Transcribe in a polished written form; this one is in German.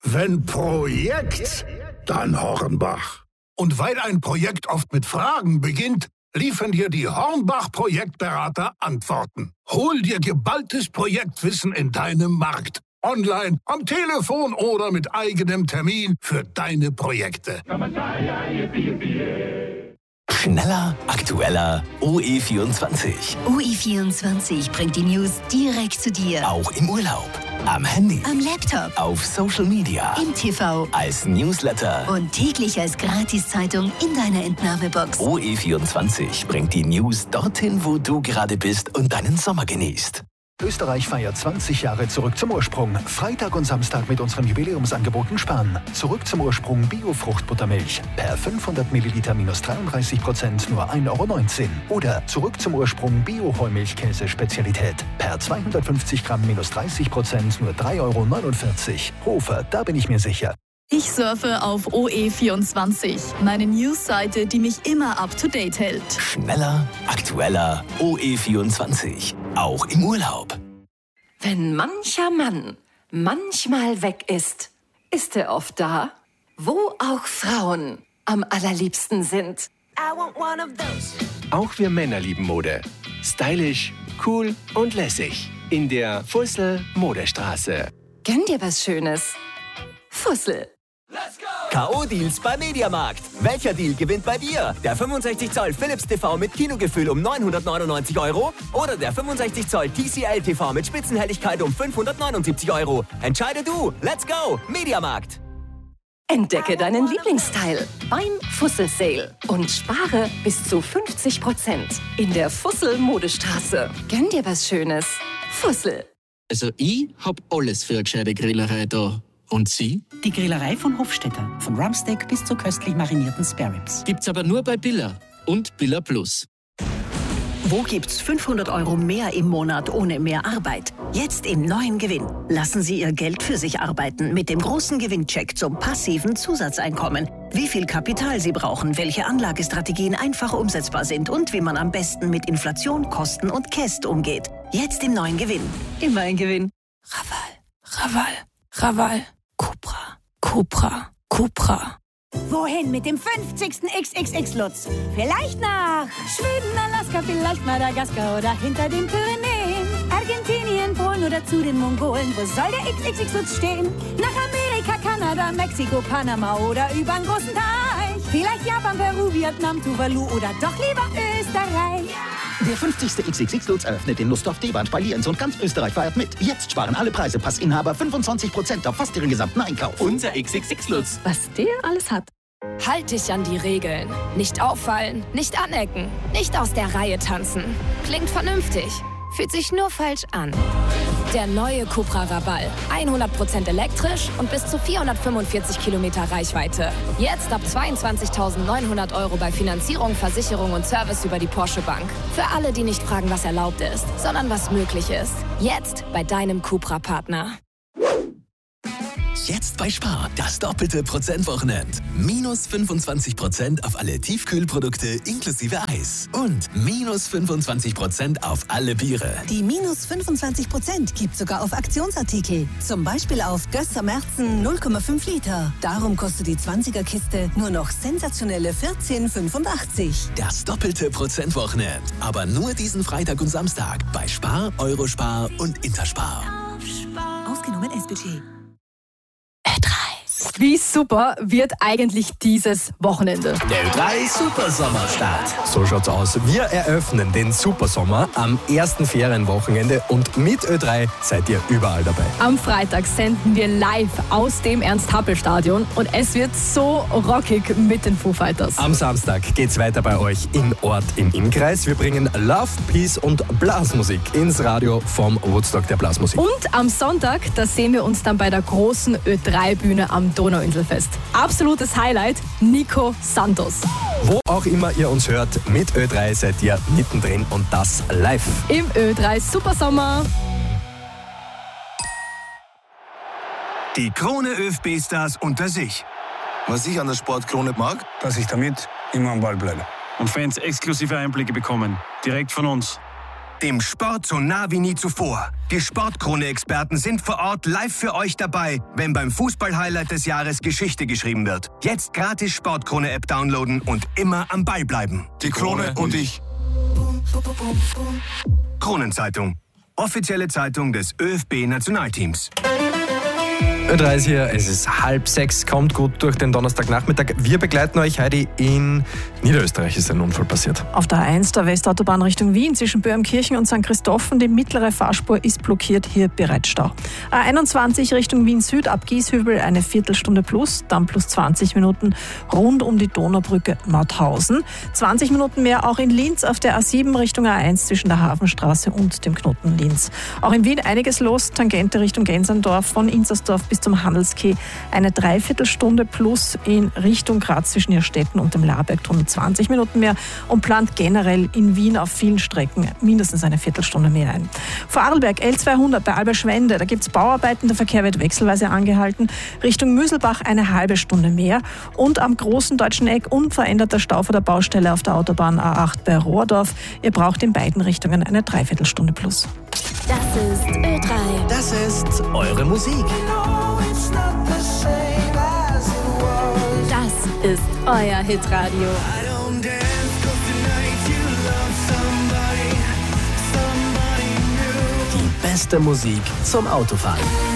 Wenn Projekt, dann Hornbach. Und weil ein Projekt oft mit Fragen beginnt, liefern dir die Hornbach-Projektberater Antworten. Hol dir geballtes Projektwissen in deinem Markt. Online, am Telefon oder mit eigenem Termin für deine Projekte. Schneller, aktueller, OE24. OE24 bringt die News direkt zu dir. Auch im Urlaub, am Handy, am Laptop, auf Social Media, im TV, als Newsletter und täglich als Gratiszeitung in deiner Entnahmebox. OE24 bringt die News dorthin, wo du gerade bist und deinen Sommer genießt. Österreich feiert 20 Jahre Zurück zum Ursprung. Freitag und Samstag mit unseren Jubiläumsangeboten sparen. Zurück zum Ursprung Bio-Fruchtbuttermilch. Per 500 Milliliter minus 33% nur 1,19 €. Oder Zurück zum Ursprung Bio-Heumilchkäse-Spezialität. Per 250 Gramm minus 30% nur 3,49 €. Hofer, da bin ich mir sicher. Ich surfe auf OE24, meine Newsseite, die mich immer up-to-date hält. Schneller, aktueller, OE24, auch im Urlaub. Wenn mancher Mann manchmal weg ist, ist er oft da, wo auch Frauen am allerliebsten sind. Auch wir Männer lieben Mode. Stylisch, cool und lässig. In der Fussel Modestraße. Gönn dir was Schönes. Fussel. K.O.-Deals bei Mediamarkt. Welcher Deal gewinnt bei dir? Der 65 Zoll Philips TV mit Kinogefühl um 999 € oder der 65 Zoll TCL TV mit Spitzenhelligkeit um 579 €. Entscheide du. Let's go. Mediamarkt. Entdecke deinen Lieblingsteil beim Fussel Sale und spare bis zu 50% in der Fussel Modestraße. Gönn dir was Schönes. Fussel. Also ich hab alles für eine gescheite Grillerei da. Und Sie? Die Grillerei von Hofstetter. Von Rumpsteak bis zu köstlich marinierten Spareribs. Gibt's aber nur bei Billa und Billa Plus. Wo gibt's 500 € mehr im Monat ohne mehr Arbeit? Jetzt im neuen Gewinn. Lassen Sie Ihr Geld für sich arbeiten mit dem großen Gewinncheck zum passiven Zusatzeinkommen. Wie viel Kapital Sie brauchen, welche Anlagestrategien einfach umsetzbar sind und wie man am besten mit Inflation, Kosten und Käst umgeht. Jetzt im neuen Gewinn. Immer ein Gewinn. Raval. Cupra. Wohin mit dem 50. XXX-Lutz? Vielleicht nach Schweden, Alaska, vielleicht Madagaskar oder hinter den Pyrenäen. Argentinien, Polen oder zu den Mongolen. Wo soll der XXX-Lutz stehen? Nach Amerika, Kanada, Mexiko, Panama oder übern großen Teich. Vielleicht Japan, Peru, Vietnam, Tuvalu oder doch lieber Österreich. Der 50. XXX-Lutz eröffnet in Nussdorf, Deband bei Lienz und ganz Österreich feiert mit. Jetzt sparen alle Preisepassinhaber 25% auf fast ihren gesamten Einkauf. Unser XXX-Lutz. Was der alles hat. Halt dich an die Regeln. Nicht auffallen, nicht anecken, nicht aus der Reihe tanzen. Klingt vernünftig, fühlt sich nur falsch an. Der neue Cupra Raval. 100% elektrisch und bis zu 445 Kilometer Reichweite. Jetzt ab 22.900 € bei Finanzierung, Versicherung und Service über die Porsche Bank. Für alle, die nicht fragen, was erlaubt ist, sondern was möglich ist. Jetzt bei deinem Cupra-Partner. Jetzt bei Spar, das doppelte Prozentwochenend. Minus 25% auf alle Tiefkühlprodukte inklusive Eis. Und minus 25% auf alle Biere. Die minus 25% gibt sogar auf Aktionsartikel. Zum Beispiel auf Gösser Märzen 0,5 Liter. Darum kostet die 20er-Kiste nur noch sensationelle 14,85. Das doppelte Prozentwochenend. Aber nur diesen Freitag und Samstag bei Spar, Eurospar und Interspar. Ausgenommen S-Budget. Wie super wird eigentlich dieses Wochenende? Der Ö3 Supersommerstart. So schaut's aus. Wir eröffnen den Supersommer am ersten Ferienwochenende und mit Ö3 seid ihr überall dabei. Am Freitag senden wir live aus dem Ernst-Happel-Stadion und es wird so rockig mit den Foo Fighters. Am Samstag geht's weiter bei euch im Ort im Innkreis. Wir bringen Love, Peace und Blasmusik ins Radio vom Woodstock der Blasmusik. Und am Sonntag, da sehen wir uns dann bei der großen Ö3-Bühne am Donauinselfest. Absolutes Highlight, Nico Santos. Wo auch immer ihr uns hört, mit Ö3 seid ihr mittendrin und das live. Im Ö3 Supersommer. Die Krone ÖFB-Stars unter sich. Was ich an der Sportkrone mag, dass ich damit immer am Ball bleibe. Und Fans exklusive Einblicke bekommen, direkt von uns. dem Sport so nah wie nie zuvor. Die Sportkrone-Experten sind vor Ort live für euch dabei, wenn beim Fußball-Highlight des Jahres Geschichte geschrieben wird. Jetzt gratis Sportkrone-App downloaden und immer am Ball bleiben. Die Krone und ich. Kronenzeitung. Offizielle Zeitung des ÖFB-Nationalteams. Ö3 ist hier, es ist 5:30, kommt gut durch den Donnerstagnachmittag. Wir begleiten euch heute in Niederösterreich, ist ein Unfall passiert. Auf der A1 der Westautobahn Richtung Wien zwischen Böhmkirchen und St. Christophen, die mittlere Fahrspur ist blockiert, hier bereits Stau. A21 Richtung Wien Süd ab Gieshübel eine Viertelstunde plus, dann plus 20 Minuten rund um die Donaubrücke Mauthausen. 20 Minuten mehr auch in Linz auf der A7 Richtung A1 zwischen der Hafenstraße und dem Knoten Linz. Auch in Wien einiges los, Tangente Richtung Gensendorf von Inzersdorf bis zum Handelskeh eine Dreiviertelstunde plus in Richtung Graz zwischen Irrstetten und dem Labergtunnel 20 Minuten mehr und plant generell in Wien auf vielen Strecken mindestens eine Viertelstunde mehr ein. Vorarlberg L200 bei Alberschwende, da gibt es Bauarbeiten, der Verkehr wird wechselweise angehalten. Richtung Müselbach eine halbe Stunde mehr und am großen deutschen Eck unveränderter Stau vor der Baustelle auf der Autobahn A8 bei Rohrdorf. Ihr braucht in beiden Richtungen eine Dreiviertelstunde plus. Das ist Ö3. Das ist eure Musik. Das ist euer Hitradio. Die beste Musik zum Autofahren.